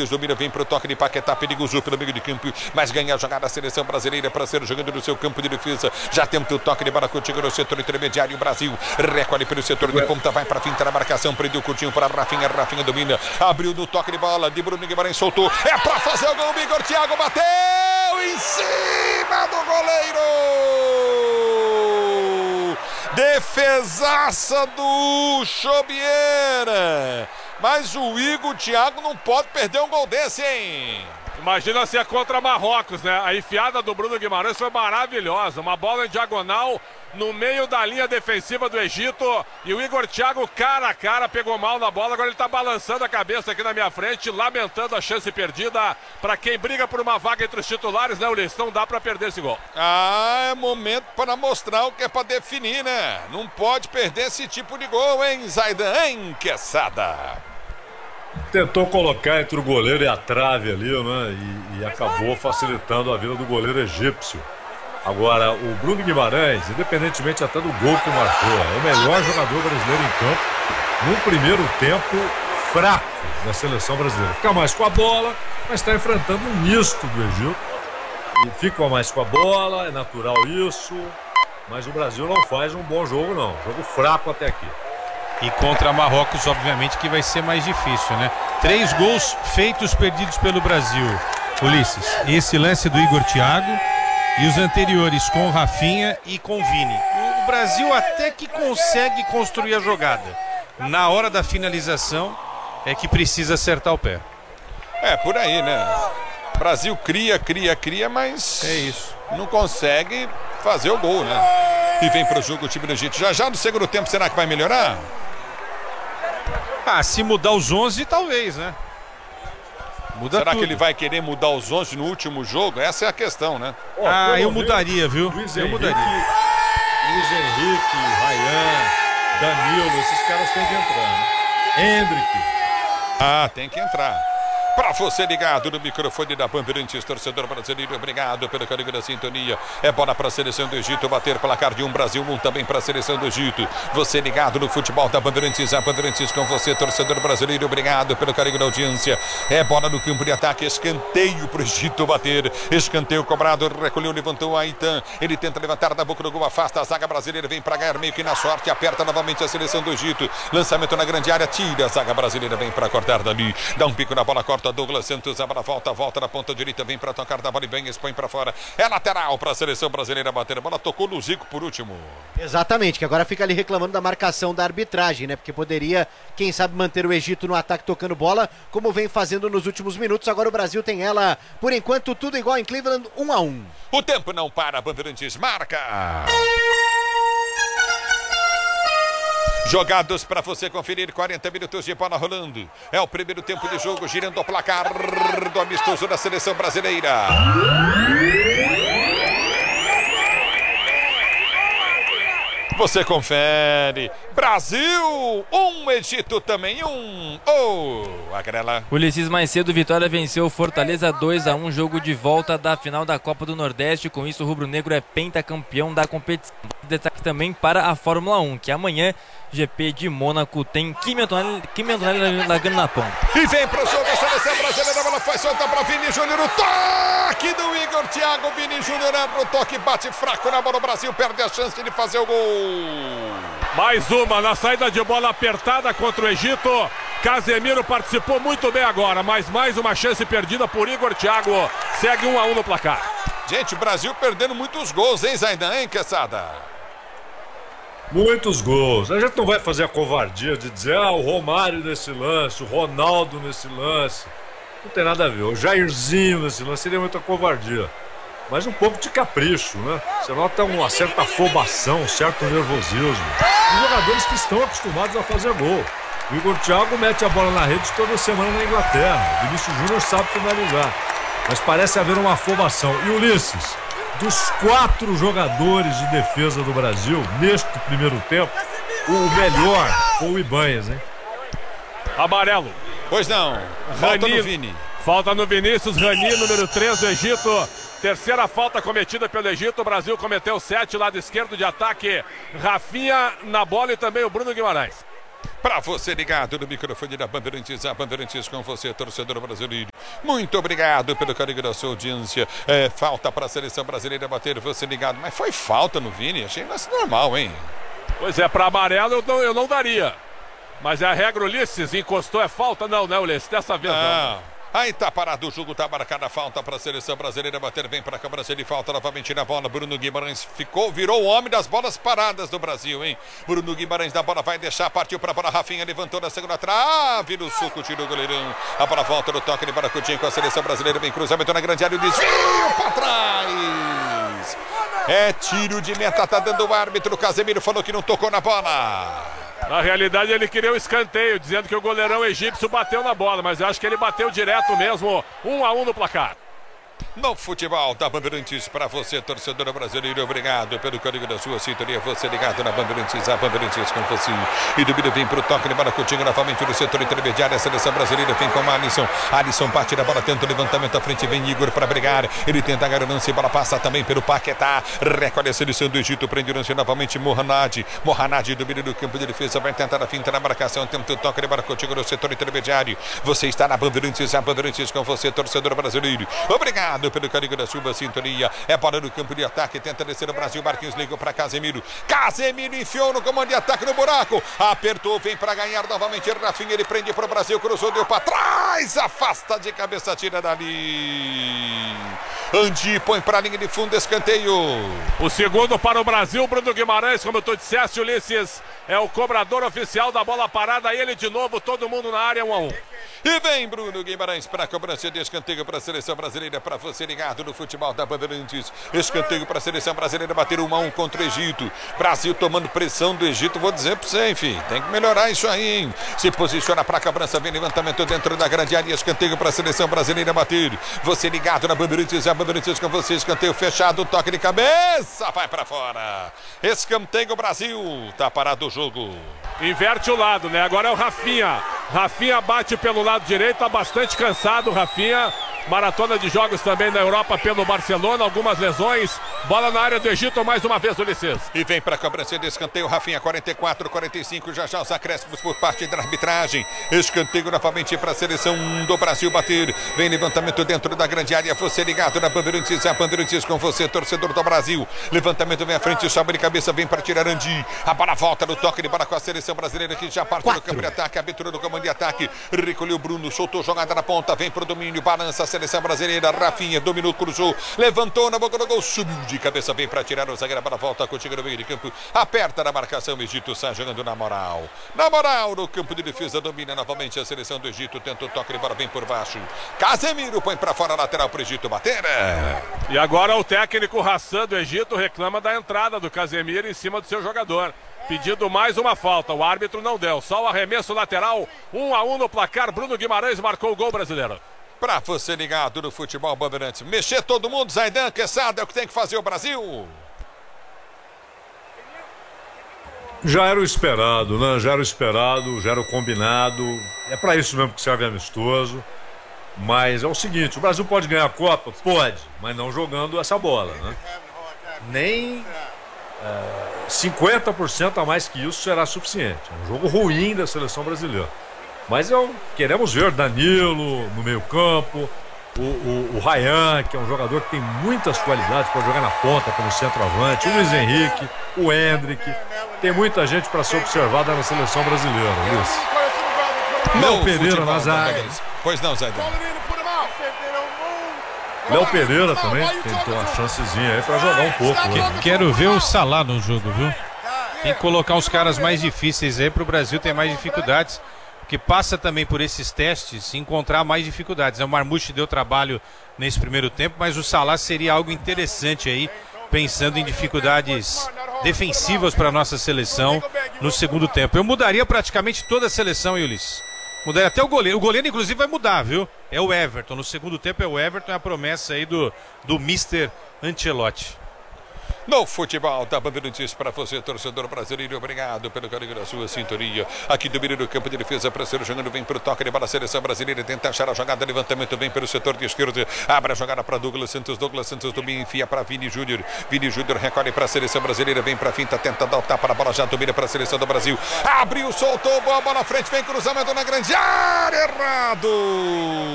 Elias domina, vem pro toque de Paquetá, perigoso pelo meio de campo, mas ganha a jogada a seleção brasileira para ser jogando no seu campo de defesa. Já temos o toque de bola contigo no setor intermediário. O Brasil recolhe pelo setor de ponta, vai para a finta da marcação, prendeu curtinho para Rafinha, Rafinha domina, abriu no toque de bola de Bruno Guimarães, soltou, é para fazer o gol. O Igor Thiago bateu em cima do goleiro. Defesaça do Chobiera. Mas o Igor Thiago não pode perder um gol desse, hein? Imagina se é contra Marrocos, né? A enfiada do Bruno Guimarães foi maravilhosa. Uma bola em diagonal no meio da linha defensiva do Egito. E o Igor Thiago, cara a cara, pegou mal na bola. Agora ele tá balançando a cabeça aqui na minha frente, lamentando a chance perdida. Para quem briga por uma vaga entre os titulares, né, Ulisses? Não dá para perder esse gol. É momento para mostrar o que é para definir, né? Não pode perder esse tipo de gol, hein, Zaidan Quesada? Tentou colocar entre o goleiro e a trave ali, né? E acabou facilitando a vida do goleiro egípcio. Agora, o Bruno Guimarães, independentemente até do gol que marcou, é o melhor jogador brasileiro em campo num primeiro tempo fraco da seleção brasileira. Fica mais com a bola, mas está enfrentando um misto do Egito. E fica mais com a bola, é natural isso. Mas o Brasil não faz um bom jogo, não. Jogo fraco até aqui. E contra Marrocos, obviamente, que vai ser mais difícil, né? 3 gols feitos perdidos pelo Brasil. Ulisses, esse lance do Igor Thiago e os anteriores com o Rafinha e com o Vini. O Brasil até que consegue construir a jogada. Na hora da finalização é que precisa acertar o pé. É, por aí, né? O Brasil cria, mas é isso. Não consegue fazer o gol, né? E vem pro jogo o time do Egito. Já no segundo tempo, será que vai melhorar? Ah, se mudar os 11, talvez, né? Muda Será tudo. que ele vai querer mudar os 11 no último jogo? Essa é a questão, né? Eu mudaria, viu? Eu mudaria. Luiz Henrique, Ryan, Danilo, esses caras têm que entrar, né? Hendrick. Tem que entrar. Para você ligado no microfone da Bandeirantes, torcedor brasileiro, obrigado pelo carinho da sintonia. É bola para a seleção do Egito, bater placar de 1, Brasil 1 também para a seleção do Egito. Você ligado no futebol da Bandeirantes, a Bandeirantes com você, torcedor brasileiro, obrigado pelo carinho da audiência. É bola no campo de ataque, escanteio para o Egito bater. Escanteio cobrado, recolheu, levantou a Aitan. Ele tenta levantar da boca do gol, afasta a zaga brasileira, vem para ganhar meio que na sorte, aperta novamente a seleção do Egito. Lançamento na grande área, tira a zaga brasileira, vem para cortar dali. Dá um pico na bola, corta Douglas Santos, a bola volta na ponta direita, vem para tocar da bola e bem, expõe para fora. É lateral para a seleção brasileira bater. A bola tocou no Zico por último. Exatamente, que agora fica ali reclamando da marcação da arbitragem, né? Porque poderia, quem sabe, manter o Egito no ataque tocando bola, como vem fazendo nos últimos minutos. Agora o Brasil tem ela, por enquanto, tudo igual em Cleveland, 1-1. O tempo não para, Bandeirantes marca. Jogados para você conferir, 40 minutos de bola rolando. É o primeiro tempo de jogo, girando o placar do amistoso da seleção brasileira. Você confere. Brasil 1, Egito também 1. Agrela. Ulisses, mais cedo, Vitória venceu o Fortaleza 2-1, jogo de volta da final da Copa do Nordeste. Com isso, o rubro-negro é pentacampeão da competição. Destaque também para a Fórmula 1, que amanhã, GP de Mônaco, tem Kimi Antonelli largando na ponta. E vem pro jogo a seleção brasileira, a bola foi solta para Vini Júnior, o toque do Igor Thiago. Vini Júnior erra o toque, bate fraco na bola, o Brasil perde a chance de fazer o gol. Mais uma na saída de bola apertada contra o Egito. Casemiro participou muito bem agora, mas mais uma chance perdida por Igor Thiago. Segue 1-1 no placar. Gente, o Brasil perdendo muitos gols, hein, Zaidan, hein, Quesada? Muitos gols. A gente não vai fazer a covardia de dizer o Romário nesse lance, o Ronaldo nesse lance. Não tem nada a ver. O Jairzinho nesse lance seria muita covardia. Mas um pouco de capricho, né? Você nota uma certa afobação, um certo nervosismo. Os jogadores que estão acostumados a fazer gol. O Igor Thiago mete a bola na rede toda semana na Inglaterra. O Vinícius Júnior sabe finalizar. Mas parece haver uma afobação. E Ulisses, dos 4 jogadores de defesa do Brasil, neste primeiro tempo, o melhor foi o Ibanez, hein? Amarelo. Pois não. Falta no Vini. Falta no Vinícius. Rani, número 3 do Egito. Terceira falta cometida pelo Egito. O Brasil cometeu 7, lado esquerdo de ataque. Rafinha na bola e também o Bruno Guimarães. Para você ligado no microfone da Bandeirantes, a Bandeirantes com você, torcedor brasileiro. Muito obrigado pelo carinho da sua audiência. Falta para a seleção brasileira bater, você ligado. Mas foi falta no Vini, achei lance normal, hein? Pois é, para amarelo eu não daria. Mas é a regra, Ulisses, encostou, é falta? Não, né, Ulisses? Dessa vez não. Aí tá parado o jogo, tá marcada a falta para a seleção brasileira bater, vem para a cobrança de falta novamente na bola. Bruno Guimarães virou o homem das bolas paradas do Brasil, hein? Bruno Guimarães da bola vai deixar, partiu para a bola, Rafinha levantou na segunda trave, no suco, tirou o goleirão. A bola volta no toque de Baracutinho com a seleção brasileira, vem cruzamento na grande área, o desvio para trás. É tiro de meta, tá dando o árbitro. Casemiro falou que não tocou na bola. Na realidade, ele queria o escanteio, dizendo que o goleirão egípcio bateu na bola, mas eu acho que ele bateu direto mesmo, 1-1 no placar. No futebol da Bandeirantes, para você, torcedor brasileiro, obrigado pelo carinho da sua sintonia. Você ligado na Bandeirantes, a Bandeirantes com você. E do Biro vem para o toque de bola, Coutinho novamente no setor intermediário. A seleção brasileira vem com o Alisson. Alisson bate na bola, tenta o levantamento à frente, vem Igor para brigar. Ele tenta agarrar o lance, bola passa também pelo Paquetá. Recolhe a seleção do Egito, prende o lance novamente, Mohamed do Biro do campo de defesa, vai tentar a finta na marcação, tenta o toque de bola, Coutinho no setor intermediário. Você está na Bandeirantes, a Bandeirantes com você, torcedor brasileiro. Obrigado pelo carinho da sua sintonia. É bola no campo de ataque, tenta descer o Brasil. Marquinhos ligou para Casemiro. Casemiro enfiou no comando de ataque no buraco. Apertou, vem para ganhar novamente. Rafinha, ele prende para o Brasil, cruzou, deu para trás. Afasta de cabeça, tira dali. Andi põe para a linha de fundo, escanteio. O segundo para o Brasil, Bruno Guimarães, como tu disseste, Ulisses, é o cobrador oficial da bola parada. Ele de novo, todo mundo na área, 1-1. E vem Bruno Guimarães para a cobrança de escanteio para a seleção brasileira, para você ligado no futebol da Bandeirantes. Escanteio para a seleção brasileira bater 1-1 contra o Egito. Brasil tomando pressão do Egito, vou dizer para você, enfim, tem que melhorar isso aí, hein? Se posiciona para a cobrança, vem levantamento dentro da grande área, escanteio para a seleção brasileira bater. Você ligado na Bandeirantes, a Bandeirantes com você, escanteio fechado, toque de cabeça, vai para fora. Escanteio Brasil, tá parado o jogo. Inverte o lado, né? Agora é o Rafinha. Rafinha bate pelo lado direito, tá bastante cansado, Rafinha. Maratona de jogos também na Europa pelo Barcelona, algumas lesões. Bola na área do Egito, mais uma vez, Ulisses. E vem para a cobrança de escanteio, Rafinha, 44, 45, já os acréscimos por parte da arbitragem. Escanteio novamente para a seleção do Brasil bater. Vem levantamento dentro da grande área, você ligado na Bandeirantes, a Bandeirantes com você, torcedor do Brasil. Levantamento vem à frente, sobe de cabeça, vem para tirar Andi. A bola volta no toque de bola com a seleção brasileira que já parte do campo de ataque, abertura do comando de ataque. Recolheu Bruno, soltou jogada na ponta, vem para o domínio, balança a seleção brasileira, Rafinha, dominou, cruzou, levantou na boca do gol, subiu de cabeça, vem para tirar o zagueiro, para volta contigo no meio de campo, aperta na marcação, o Egito sai jogando na moral, no campo de defesa, domina novamente a seleção do Egito, tenta o toque de bola, vem por baixo, Casemiro põe para fora, lateral para o Egito bater. E agora o técnico Hassan do Egito reclama da entrada do Casemiro em cima do seu jogador. Pedindo mais uma falta, o árbitro não deu, só o arremesso lateral, 1-1 no placar, Bruno Guimarães marcou o gol brasileiro. Pra você ligado no futebol Bandeirantes, mexer todo mundo, Zaidan, Quesada, é o que tem que fazer o Brasil. Já era o esperado, né? Já era o combinado. É pra isso mesmo que serve amistoso. Mas é o seguinte, o Brasil pode ganhar a Copa? Pode, mas não jogando essa bola, né? Nem 50% a mais que isso será suficiente. É um jogo ruim da seleção brasileira. Mas queremos ver Danilo no meio campo, o Ryan, que é um jogador que tem muitas qualidades para jogar na ponta como centroavante, o Luiz Henrique, o Hendrick. Tem muita gente para ser observada na seleção brasileira, Luiz. Léo Pereira na zaga. Pois não, Zé. Léo Pereira também tentou uma chancezinha aí para jogar um pouco. Quero ver o Salah no jogo, viu? Tem que colocar os caras mais difíceis aí para o Brasil ter mais dificuldades. Que passa também por esses testes encontrar mais dificuldades. O Marmouche deu trabalho nesse primeiro tempo, mas o Salah seria algo interessante aí, pensando em dificuldades defensivas para a nossa seleção no segundo tempo. Eu mudaria praticamente toda a seleção, Ulisses. Mudaria até o goleiro. O goleiro, inclusive, vai mudar, viu? É o Everton. No segundo tempo é o Everton, é a promessa aí do Mr. Ancelotti. No futebol da Bandeirantes para você, torcedor brasileiro, obrigado pelo carinho da sua sintonia. Aqui do meio do campo de defesa, para ser jogando, vem para o toque de bola, a seleção brasileira tenta achar a jogada, levantamento vem pelo setor de esquerda, abre a jogada para Douglas Santos domina, enfia para Vini Júnior recolhe para a seleção brasileira, vem para a finta, tenta dar o tapa na bola, já domina para a seleção do Brasil, abriu, soltou, boa bola na frente, vem cruzamento na grande área, errado!